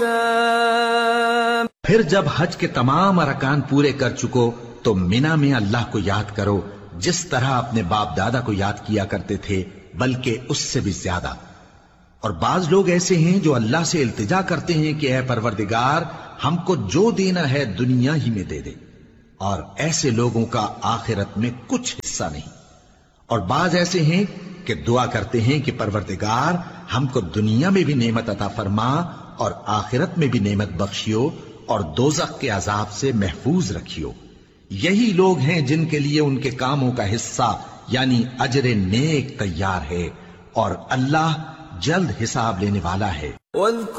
फिर जब हज के तमाम अरकान पूरे कर चुको तो मिना में अल्लाह को याद करो जिस तरह अपने बाप दादा को याद किया करते थे, बल्कि उससे भी ज्यादा। और बाज लोग ऐसे हैं जो अल्लाह से इल्तिजा करते हैं कि ऐ परवरदिगार, हमको जो देना है दुनिया ही में दे दे, और ऐसे लोगों का आखिरत में कुछ हिस्सा नहीं। और बाज ऐसे हैं कि दुआ करते हैं कि परवरदिगार, हमको दुनिया में भी नेमत अता फरमा और आखिरत में भी नेमत बख्शियो और दोज़ख के अजाब से महफूज रखियो। यही लोग हैं जिनके लिए उनके कामों का हिस्सा यानी अजरे नेक तैयार है, और अल्लाह जल्द हिसाब लेने वाला है।